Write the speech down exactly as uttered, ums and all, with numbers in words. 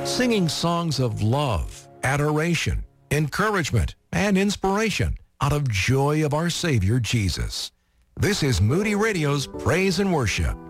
singing songs of love, adoration, encouragement, and inspiration out of joy of our Savior Jesus. This is Moody Radio's Praise and Worship.